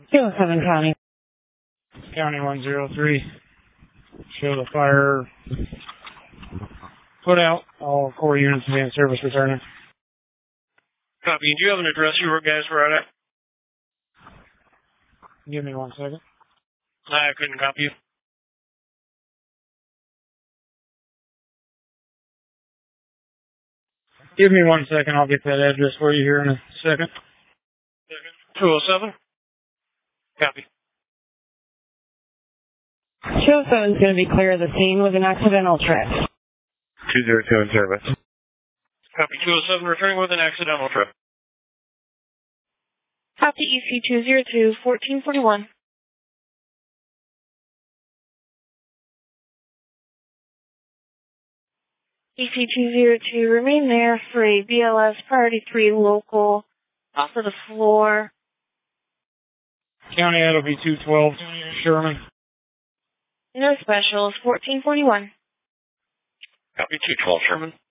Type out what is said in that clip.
207 County. County 103. Show the fire put out. All core units in service returning. Copy. Do you have an address you guys were at? Give me 1 second. I couldn't copy you. Give me 1 second. I'll get that address for you here in a second. 207. Copy. 207 is going to be clear of the scene with an accidental trip. 202 in service. Copy. 207 returning with an accidental trip. Copy EC202, 1441. EC202, remain there for a BLS Priority 3 local off of the floor. County, that'll be 212 Sherman. No specials, 1441. Copy. 212 Sherman.